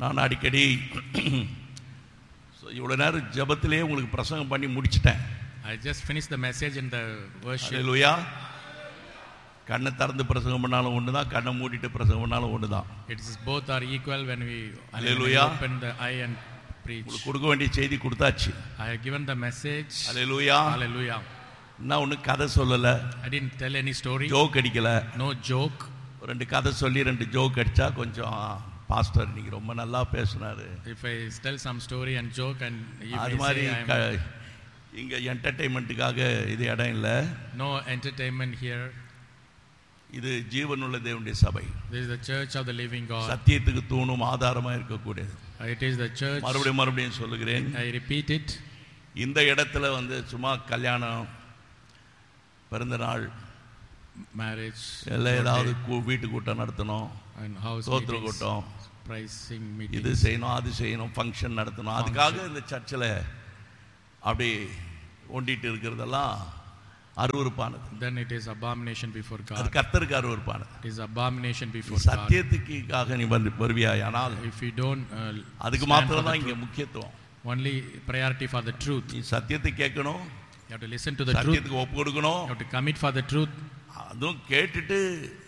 நான் அடிக்கடி இவ்வளோ நேரம் ஜெபத்திலே உங்களுக்கு பிரசங்கம் பண்ணி முடிச்சிட்டேன். I just finished the message in the worship. ஹல்லேலூயா. கண்ணை திறந்து பிரசங்கம் பண்ணாலும் ஒன்று தான், கண்ணை மூடிட்டு பிரசங்கம் பண்ணாலும் ஒன்று தான். It is both are equal when we open the eye and preach. கொடுக்க வேண்டிய செய்தி கொடுத்தாச்சு. I have given the message. Hallelujah. Hallelujah. நான் ஒன்றும் கதை சொல்லலை. I didn't tell any story. Joke அடிக்கலை. No joke. 2 கதை சொல்லி 2 ஜோக் அடித்தா கொஞ்சம் பாஸ்டர் இன்னைக்கு ரொம்ப நல்லா பேசுனாரு. If I tell some story and joke and அது மாதிரி இங்கே என்டர்டெயின்மெண்ட்டுக்காக இது இடம் இல்லை. No entertainment here. இது ஜீவனுள்ள தேவனுடைய சபை. This is the church of the living God. சத்தியத்துக்கு தூணும் ஆதாரமாக இருக்கக்கூடியது. It is the church. மறுபடியும் சொல்லுகிறேன். I repeat it. இந்த இடத்துல சும்மா கல்யாணம், பிறந்த நாள், marriage, எல்லாம் ஏதாவது வீட்டு கூட்டம் நடத்தணும், சோத்திர கூட்டம், pricing meeting, இது செய்யணும் அது செய்யணும், ஃபங்க்ஷன் நடத்தணும், அதுக்காக இந்த சர்ச்சில் அப்படி ஒண்டிட்டு இருக்கிறதெல்லாம் அருவருப்பானது. Then it is abomination before God. அது கர்த்தருக்கு அருவருப்பானது. It is abomination before God. சத்தியத்துக்காக நீ வருவியாயானால் if you don't அதுக்கு மாத்திரம் தான் இங்கே முக்கியத்துவம். Only priority for the truth. நீ சத்தியத்தை கேட்கணும், you have to listen to the truth, சத்தியத்துக்கு ஒப்பு கொடுக்கணும், you have to commit for the truth. அதுவும் கேட்டுட்டு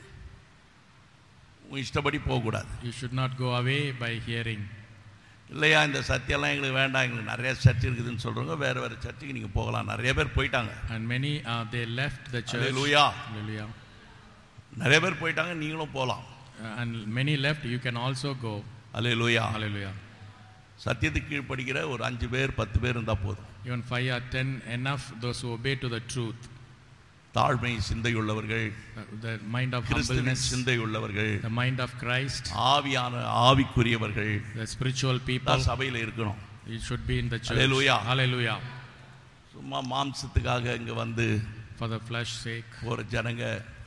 உன் இஷ்டப்படி போகக்கூடாது. You should not go away by hearing. இல்லையா இந்த சத்தியம்லாம் எங்களுக்கு வேண்டாம், எங்களுக்கு நிறைய சர்ச் இருக்குதுன்னு சொல்கிறவங்க வேறு சர்ச்சுக்கு நீங்கள் போகலாம். நிறைய பேர் போயிட்டாங்க. And many they left the church. Hallelujah. Hallelujah. நிறைய பேர் போயிட்டாங்க, நீங்களும் போகலாம். And many left, you can also go. Hallelujah. Hallelujah. சத்தியத்துக்கு கீழ்ப்படிக்கிற ஒரு 5 பேர் 10 பேர் இருந்தால் போதும். Even 5 or 10 enough, those who obey to the truth. தாழ்மை சிந்தையுள்ளவர்கள், the mind of humbleness, சிந்தையுள்ளவர்கள், the mind of Christ, ஆவிக்குரியவர்கள், the spiritual people சபையில் இருக்கணும். it should be in the church. Hallelujah. Hallelujah. சும்மா மாம்சத்துக்காக இங்க வந்து for the flesh sake ஒரு ஜனங்க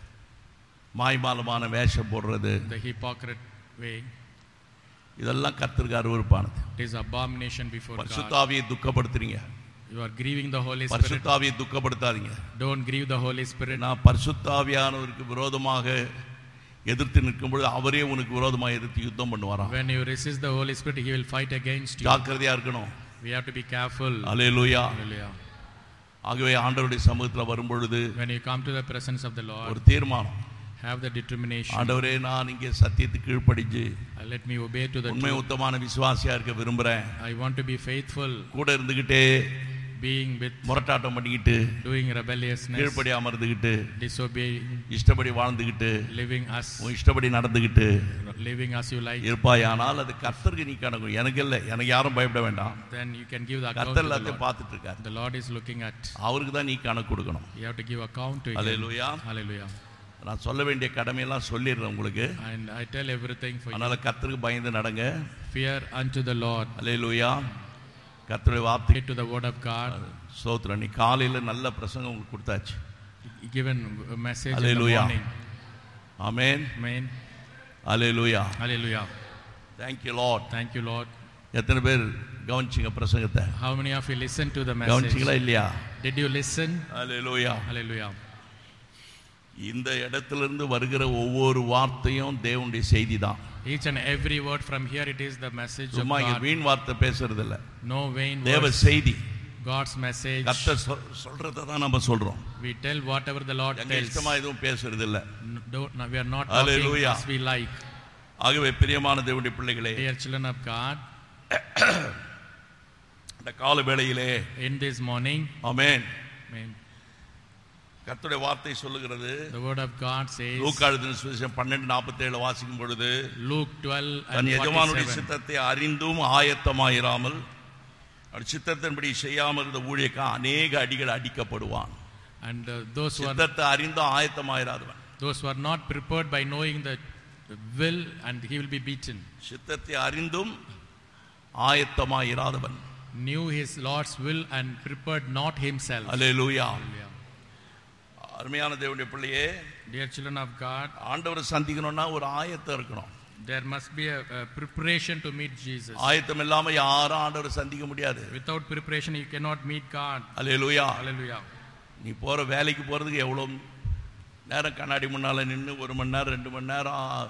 மாய்மாலமான வேஷம் போடுறது, the hypocrite way, இதெல்லாம் கர்த்தருக்கு அருவருப்பானது. it is abomination before God. பரிசுத்த ஆவியை துக்கப்படுத்துறீங்க. You are grieving the Holy Spirit. பரிசுத்த ஆவியை துக்கப்படுத்தாதீங்க. Don't grieve the Holy Spirit. நான் பரிசுத்த ஆவியானவருக்கு விரோதமாக எதிர்த்து நிற்கும்போது அவரே உனக்கு விரோதமாக எதிர்த்து யுத்தம் பண்ணுவாராம். When you resist the Holy Spirit, he will fight against you. ஜாக்கிரதையா இருக்கணும். We have to be careful. Hallelujah. Hallelujah. ஆகவே ஆண்டவருடைய சமூகத்தில் வரும்பொழுது when you come to the presence of the Lord, ஒரு தீர்மானம், have the determination. ஆண்டவரே நான் இங்கே சத்தியத்துக்கு கீழ்ப்படிஞ்சு let me obey to the உண்மை உத்தமான விசுவாசியா இருக்க விரும்புறேன். I want to be faithful. கூட இருந்துகிட்டே being with முரட்டாட்டம் பண்ணிக்கிட்டு, doing rebelliousness, கீழ்ப்படியாம இருந்துகிட்டு, disobeying, இஷ்டப்படி வாழ்ந்துகிட்டு, living us, இஷ்டப்படி நடந்துகிட்டு living as you like, இருப்பாயானால் அது கர்த்தருக்கு நீ கணக்கு. எனக்கு இல்லை, எனக்கு யாரும் பயப்பட வேண்டாம். then you can give the account கர்த்தர் to the எல்லாத்தையும் Lord. பார்த்துட்டு இருக்காரு. The Lord is looking at. அவருக்கு தான் நீ கணக்கு கொடுக்கணும். You have to give account to him. Hallelujah. Hallelujah. நான் சொல்ல வேண்டிய கடமையெல்லாம் சொல்லிடுறேன் உங்களுக்கு. And I tell everything for you. அதனால கர்த்தருக்கு பயந்து நடங்க. Fear unto the Lord. Hallelujah. கர்த்தருடைய வார்த்தை to the word of God. ஸ்தோத்திரம். நீ காலையில நல்ல பிரசங்கம் உங்களுக்கு கொடுத்தாச்சு. Given a message Hallelujah. in the morning. Amen. Amen. Hallelujah. Hallelujah. Thank you Lord. Thank you Lord. எத்தனை பேர் கவனிச்சீங்க பிரசங்கத்தை? How many of you listened to the message? கவனிச்சீங்களா இல்லையா? Did you listen? Hallelujah. Hallelujah. இந்த இடத்திலிருந்து வருகிற ஒவ்வொரு வார்த்தையும் தேவனுடைய செய்தி தான். Each and every word from here, it is the message of சும்மா இங்க God. வீண் வார்த்தை பேசுறது இல்ல. No vain தேவ words. செய்தி. God's message. கர்த்தர் சொல்றத தான் நம்ம சொல்றோம். We tell whatever the Lord எங்க tells. இஷ்டமா எதுவும் பேசுறது இல்ல. We are not Hallelujah. talking as we like. ஆகவே பிரியமான தேவனுடைய பிள்ளைகளே, Dear children of God, இந்த கால வேளையிலே in this morning, amen, amen, கர்த்தருடைய வார்த்தை சொல்லுகிறது. the word of God says, லூக்கா எழுதின சுவிசேஷம் 12:47 வாசிக்கும் பொழுது, Luke 12 தன் and எஜமானுடைய 47. சித்தத்தை அறிந்தும் ஆயத்தமாயிராமல் அவர் சித்தத்தின்படி செய்யாமல் இருந்த ஊழியக்காரன் அநேக அடிகள் அடிக்கப்படுவான். And those சித்தத்தை அறிந்தும் ஆயத்தமாயிராதவன், who are not prepared by knowing the will, and he will be beaten. சித்தத்தை அறிந்தும் ஆயத்தமாயிராதவன், Knew his Lord's will and prepared not himself. Hallelujah. Hallelujah. அருமையான தேவனுடைய பிள்ளையே, Dear children of God, ஆண்டவரை சந்திக்கணும்னா ஒரு ஆயத்தம் இருக்கணும். there must be a preparation to meet Jesus. ஆயத்தம் இல்லாம யாரும் ஆண்டவரை சந்திக்க முடியாது. Without preparation, you cannot meet God. Hallelujah. Hallelujah. நீ போற வேலைக்கு போறதுக்கு எவ்வளவு நேரம் கண்ணாடி முன்னால நின்று 1 மணி நேரம் 2 மணி நேரம்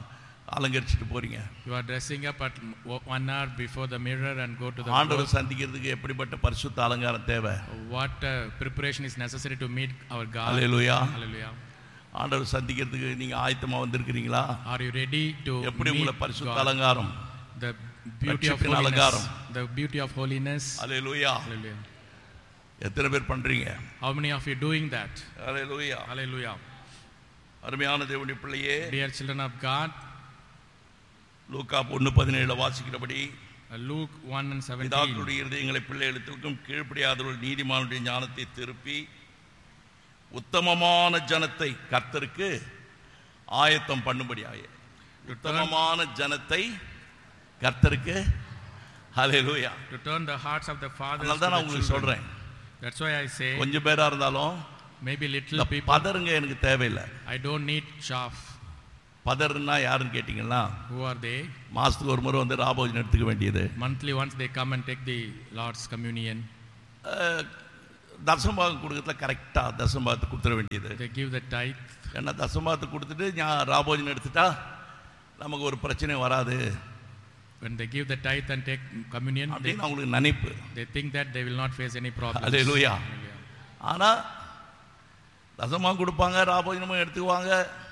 அலங்கரிச்சிட்டு போறீங்க? You are dressing up at 1 hour before the mirror and go to the ஆண்டவரை சந்திக்கிறதுக்கு எப்படிப்பட்ட பரிசுத்த அலங்காரம் தேவை? What preparation is necessary to meet our God? Hallelujah. Hallelujah. ஆண்டவரை சந்திக்கிறதுக்கு நீங்க ஆயத்தமா வந்திருக்கீங்களா? Are you ready to எப்படி meet உங்களை பரிசுத்த God? அலங்காரம், The beauty of ரட்சிப்பின் holiness. அலங்காரம். The beauty of holiness. Hallelujah. Hallelujah. எத்தனை பேர் பண்றீங்க? How many of you doing that? Hallelujah. Hallelujah. அருமையான தேவனுடைய பிள்ளையே, Dear children of God, Luca 1:17 வாசிக்கிறபடி Luke 1:17. பிதாக்களுடைய இருதயங்களை பிள்ளைகளுக்கும் கீழ்ப்படியாதவர்கள் நீதிமானுடைய ஞானத்தை திருப்பி உத்தமமான ஜனத்தை கர்த்தருக்கு ஆயத்தம் பண்ணும்படியாக. உத்தமமான ஜனத்தை கர்த்தருக்கு, ஹல்லேலூயா, To turn the hearts of the fathers அதனால to தான் நான் the உங்களுக்கு children. சொல்றேன், That's why I say கொஞ்சம் பேரா இருந்தாலும் maybe little இந்த people. பதருங்க எனக்கு தேவையில்லை. I don't need chaff. பதர்னா யாருன்னு கேட்டீங்கன்னா, Who are they? மாசத்துக்கு ஒரு முறை வந்து ராபோஜன் எடுத்துக்க வேண்டியது, Monthly once they come and take the Lord's communion. தசமபாகம் கொடுக்கறதுல கரெக்டா தசமபாகத்தை கொடுத்துட வேண்டியது. They give the tithe. ஏன்னா தசமபாகத்தை கொடுத்துட்டு ராபோஜன் எடுத்துட்டா நமக்கு ஒரு பிரச்சனை வராது When they give the tithe and take communion, அப்படின்னு அவங்களுக்கு நினைப்பு. they think that they will not face any problems. Hallelujah. Hallelujah. ஆனா தசமபாகம் கொடுப்பாங்க, ராபோஜனமும் எடுத்துக்குவாங்க.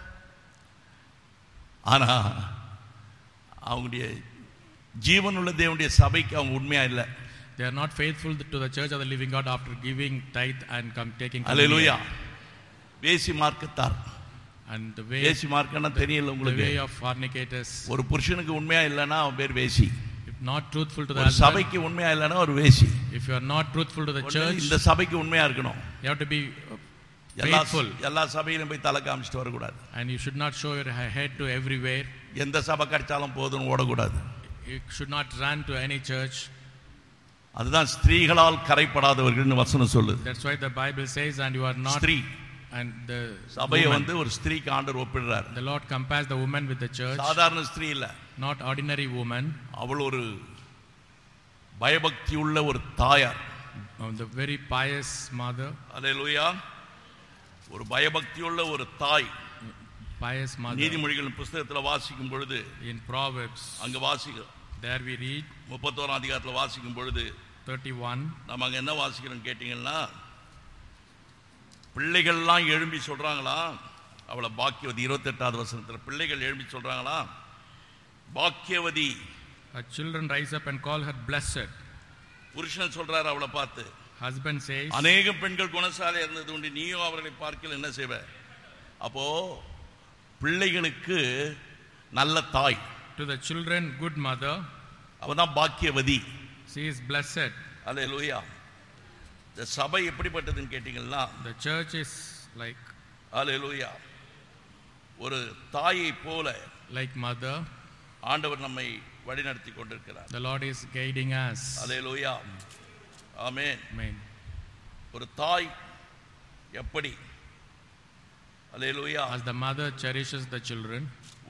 ஆனா அவங்களுடைய ஜீவனுள்ள தேவனுடைய சபைக்கு அவங்க உண்மையா இல்லை. They are not faithful to the church of the living God after giving tithe and taking hallelujah. communion. வேசி மார்க்கத்தார். And the way, வேசி மார்க்கம்னா தெரியல the உங்களுக்கு? way of fornicators. ஒரு புருஷனுக்கு உண்மையா இல்லைன்னா அவன் பேர் வேசி. If not truthful to the ஒரு husband, சபைக்கு உண்மையா இல்லைன்னா ஒரு வேசி. if you are not truthful to the church, இந்த சபைக்கு உண்மையா இருக்கணும். you have to be faithful. எல்லா சபையிலும் போய் தலை காமிச்சிட்டு வரக்கூடாது. And you should not show your head to everywhere. எந்த சபை கிடைச்சாலும் போதும்னு ஓடக்கூடாது. You should not run to any church. அதுதான் ஸ்திரீகளால் கரைப்படாதவர்கள்னு வசனம் சொல்லுது. That's why the Bible says, and you are not. ஸ்திரீ, And the சபையை woman, வந்து ஒரு ஸ்திரீக்கு ஆண்டவர் ஒப்பிடுறார். the Lord compares the woman with the church. சாதாரண ஸ்திரீ இல்ல, Not ordinary woman. அவள் ஒரு பயபக்தி உள்ள ஒரு தாயார். The very pious mother. ஹல்லேலூயா. ஒரு பயபக்தி உள்ள ஒரு தாய். Pious mother. நீதிமொழிகளின் புத்தகத்தில் வாசிக்கும் பொழுது, In Proverbs, அங்க வாசிக்கிறோம், there we read 31 அதிகாரத்தில் வாசிக்கும் பொழுது 31. நம்ம அங்க என்ன வாசிக்கிறோம் கேட்டீங்கன்னா, பிள்ளைகள்லாம் எழும்பி சொல்றாங்களா அவளை பாக்கியவதி. 28வது வசனத்தில் பிள்ளைகள் எழும்பி சொல்றாங்களா பாக்கியவதி. Her children rise up and call her blessed. புருஷன் சொல்றாரு அவளை பார்த்து, Husband says, அநேக பெண்கள் குணசாலை இருந்தது உண்டு, நீயும் அவர்களை பார்க்கல என்ன செய்வ? அப்போ பிள்ளைகளுக்கு நல்ல தாய், to the children good mother. அவதான் பாக்கியவதி. She is blessed. ஹல்லேலூயா. இந்த சபை எப்படிப்பட்டதுன்னு கேட்டீங்கன்னா, The church is like, ஹல்லேலூயா, ஒரு தாயை போல like mother. ஆண்டவர் நம்மை வழிநடத்தி கொண்டிருக்கிறார். The Lord is guiding us. Hallelujah. Amen. Amen. ஒரு தாய் எப்படி, ஹல்லேலூயா, As the mother cherishes the children,